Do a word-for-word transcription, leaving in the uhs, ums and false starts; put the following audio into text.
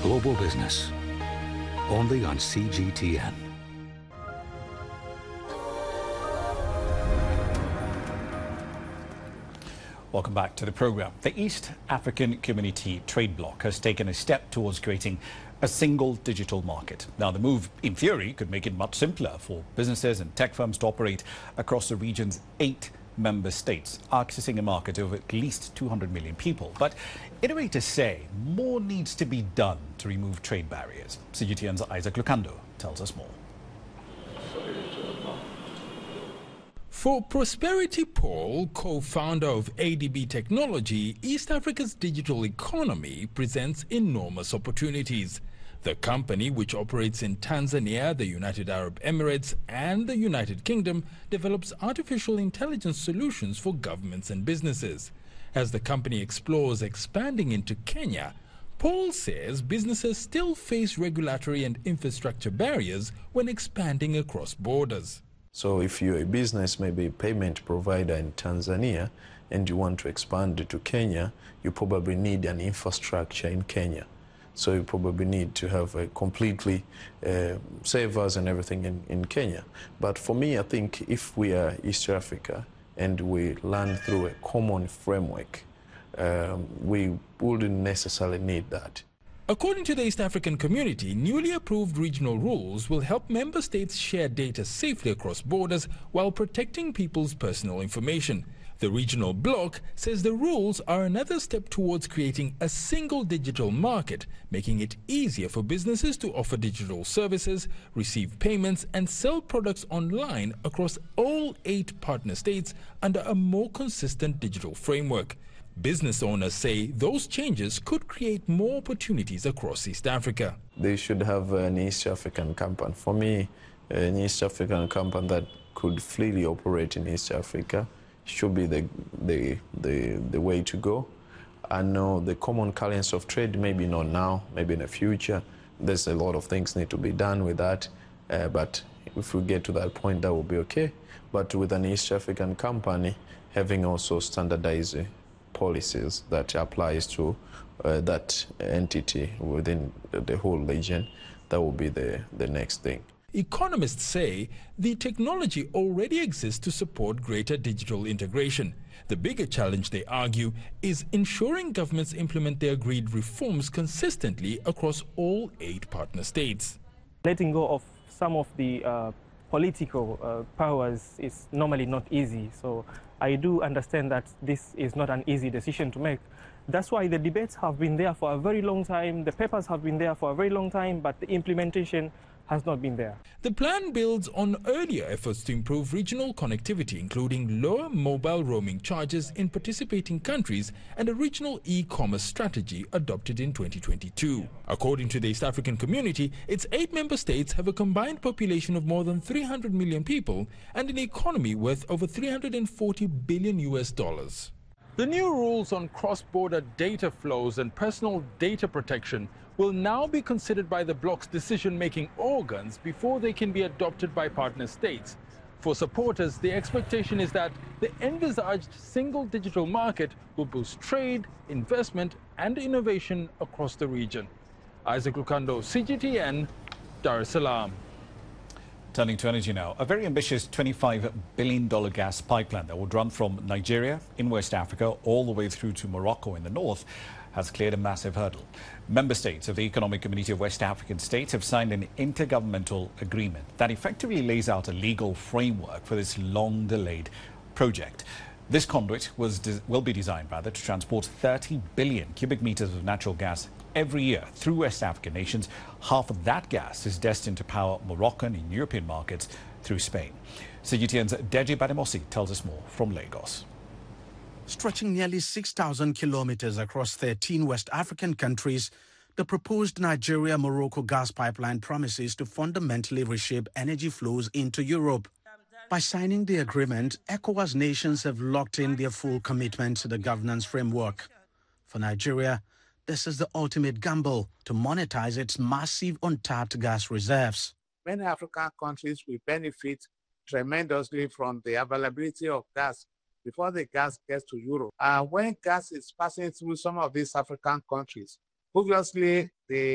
Global Business, only on C G T N. Welcome back to the program. The East African Community Trade Bloc has taken a step towards creating a single digital market. Now, the move, in theory, could make it much simpler for businesses and tech firms to operate across the region's eight member states, accessing a market of at least two hundred million people. But innovators say more needs to be done to remove trade barriers. C G T N's Isaac Lukando tells us more. For Prosperity Paul, co-founder of A D B Technology, East Africa's digital economy presents enormous opportunities. The company, which operates in Tanzania, the United Arab Emirates and the United Kingdom, develops artificial intelligence solutions for governments and businesses. As the company explores expanding into Kenya, Paul says businesses still face regulatory and infrastructure barriers when expanding across borders. So if you're a business, maybe a payment provider in Tanzania, and you want to expand to Kenya, you probably need an infrastructure in Kenya. So you probably need to have a completely uh, servers and everything in, in Kenya. But for me, I think if we are East Africa and we learn through a common framework, um, we wouldn't necessarily need that. According to the East African Community, newly approved regional rules will help member states share data safely across borders while protecting people's personal information. The regional bloc says the rules are another step towards creating a single digital market, making it easier for businesses to offer digital services, receive payments and sell products online across all eight partner states under a more consistent digital framework. Business owners say those changes could create more opportunities across East Africa. They should have an East African company. For me, an East African company that could freely operate in East Africa should be the, the, the, the way to go. I know the common currency of trade, maybe not now, maybe in the future. There's a lot of things need to be done with that. Uh, but if we get to that point, that will be okay. But with an East African company, having also standardized policies that applies to uh, that entity within the whole region, that will be the, the next thing. Economists say the technology already exists to support greater digital integration. The bigger challenge, they argue, is ensuring governments implement the agreed reforms consistently across all eight partner states. Letting go of some of the uh, political uh, powers is normally not easy. So I do understand that this is not an easy decision to make. That's why the debates have been there for a very long time, the papers have been there for a very long time, but the implementation has not been there. The plan builds on earlier efforts to improve regional connectivity, including lower mobile roaming charges in participating countries and a regional e-commerce strategy adopted in twenty twenty-two. According to the East African Community, its eight member states have a combined population of more than three hundred million people and an economy worth over three hundred forty billion U S dollars. The new rules on cross-border data flows and personal data protection will now be considered by the bloc's decision-making organs before they can be adopted by partner states. For supporters, the expectation is that the envisaged single digital market will boost trade, investment and innovation across the region. Isaac Lukando, C G T N, Dar es Salaam. Turning to energy now, a very ambitious twenty-five billion dollar gas pipeline that would run from Nigeria in West Africa all the way through to Morocco in the north has cleared a massive hurdle. Member states of the Economic Community of West African States have signed an intergovernmental agreement that effectively lays out a legal framework for this long-delayed project. This conduit was will be designed rather to transport thirty billion cubic meters of natural gas every year through West African nations. Half of that gas is destined to power Moroccan and European markets through Spain. C G T N's Deji Bademosi tells us more from Lagos. Stretching nearly six thousand kilometers across thirteen West African countries, the proposed Nigeria-Morocco gas pipeline promises to fundamentally reshape energy flows into Europe. By signing the agreement, ECOWAS nations have locked in their full commitment to the governance framework. For Nigeria, this is the ultimate gamble to monetize its massive untapped gas reserves. Many African countries will benefit tremendously from the availability of gas before the gas gets to Europe. Uh, when gas is passing through some of these African countries, obviously the